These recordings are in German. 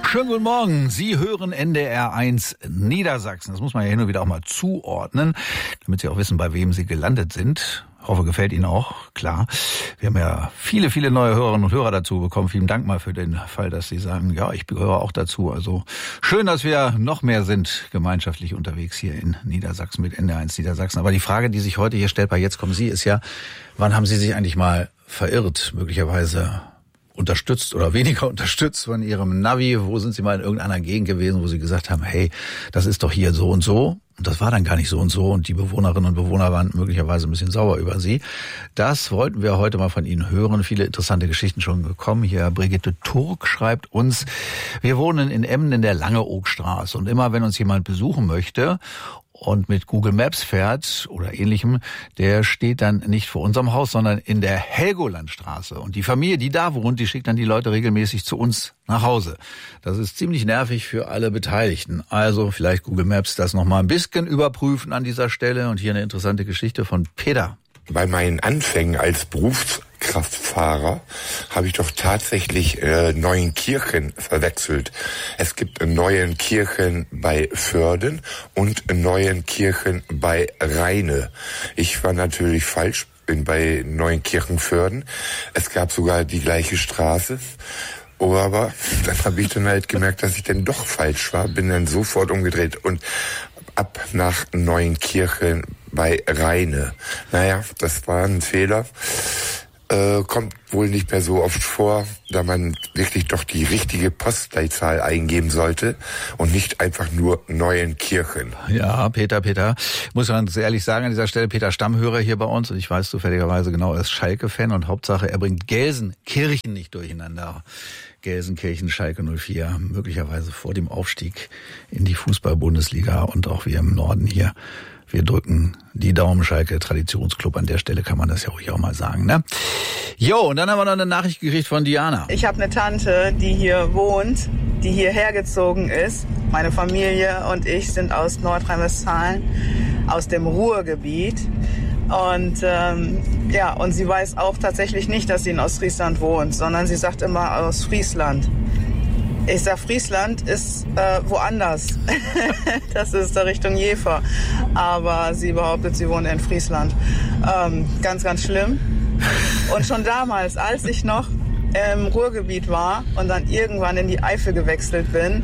Schönen guten Morgen. Sie hören NDR 1 Niedersachsen. Das muss man ja hin und wieder auch mal zuordnen, damit Sie auch wissen, bei wem Sie gelandet sind. Ich hoffe, gefällt Ihnen auch, klar. Wir haben ja viele, viele neue Hörerinnen und Hörer dazu bekommen. Vielen Dank mal für den Fall, dass Sie sagen, ja, ich gehöre auch dazu. Also schön, dass wir noch mehr sind gemeinschaftlich unterwegs hier in Niedersachsen mit NDR 1 Niedersachsen. Aber die Frage, die sich heute hier stellt bei Jetzt kommen Sie, ist ja, wann haben Sie sich eigentlich mal verirrt, möglicherweise unterstützt oder weniger unterstützt von Ihrem Navi? Wo sind Sie mal in irgendeiner Gegend gewesen, wo Sie gesagt haben, hey, das ist doch hier so und so? Und das war dann gar nicht so und so und die Bewohnerinnen und Bewohner waren möglicherweise ein bisschen sauer über Sie. Das wollten wir heute mal von Ihnen hören. Viele interessante Geschichten schon gekommen. Hier Brigitte Turk schreibt uns, wir wohnen in Emden in der Langeoogstraße und immer wenn uns jemand besuchen möchte und mit Google Maps fährt oder ähnlichem, der steht dann nicht vor unserem Haus, sondern in der Helgolandstraße. Und die Familie, die da wohnt, die schickt dann die Leute regelmäßig zu uns nach Hause. Das ist ziemlich nervig für alle Beteiligten. Also vielleicht Google Maps das nochmal ein bisschen überprüfen an dieser Stelle. Und hier eine interessante Geschichte von Peter. Bei meinen Anfängen als Berufskraftfahrer habe ich doch tatsächlich Neuenkirchen verwechselt. Es gibt Neuenkirchen bei Vörden und Neuenkirchen bei Rheine. Ich war natürlich falsch, bin bei Neuenkirchen-Vörden. Es gab sogar die gleiche Straße. Aber dann habe ich dann halt gemerkt, dass ich dann doch falsch war, bin dann sofort umgedreht und ab nach Neuenkirchen bei Rheine. Naja, das war ein Fehler. Kommt wohl nicht mehr so oft vor, da man wirklich doch die richtige Postleitzahl eingeben sollte und nicht einfach nur Neuenkirchen. Ja, Peter, muss man ehrlich sagen an dieser Stelle, Peter Stammhörer hier bei uns und ich weiß zufälligerweise genau, er ist Schalke-Fan und Hauptsache, er bringt Gelsenkirchen nicht durcheinander. Gelsenkirchen, Schalke 04, möglicherweise vor dem Aufstieg in die Fußball-Bundesliga und auch wir im Norden hier. Wir drücken die Daumen, Schalke, Traditionsclub. An der Stelle kann man das ja ruhig auch mal sagen, ne? Jo, und dann haben wir noch eine Nachricht gekriegt von Diana. Ich habe eine Tante, die hier wohnt, die hierher gezogen ist. Meine Familie und ich sind aus Nordrhein-Westfalen, aus dem Ruhrgebiet. Und und sie weiß auch tatsächlich nicht, dass sie in Ostfriesland wohnt, sondern sie sagt immer aus Friesland. Ich sag, Friesland ist woanders. Das ist da Richtung Jever. Aber sie behauptet, sie wohnt in Friesland. Ganz, ganz schlimm. Und schon damals, als ich noch im Ruhrgebiet war und dann irgendwann in die Eifel gewechselt bin,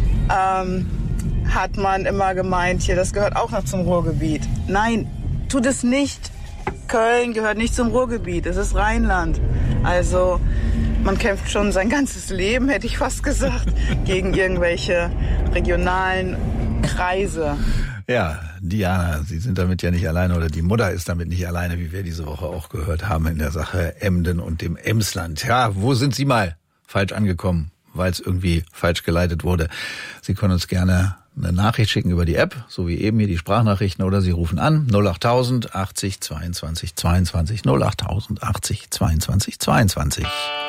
hat man immer gemeint, hier, das gehört auch noch zum Ruhrgebiet. Nein, tut es nicht. Köln gehört nicht zum Ruhrgebiet. Es ist Rheinland. Also man kämpft schon sein ganzes Leben, hätte ich fast gesagt, gegen irgendwelche regionalen Kreise. Ja, Diana, Sie sind damit ja nicht alleine oder die Mutter ist damit nicht alleine, wie wir diese Woche auch gehört haben in der Sache Emden und dem Emsland. Ja, wo sind Sie mal falsch angekommen, weil es irgendwie falsch geleitet wurde? Sie können uns gerne eine Nachricht schicken über die App, so wie eben hier die Sprachnachrichten, oder Sie rufen an 08000 80 22 22 08000 80 22 22.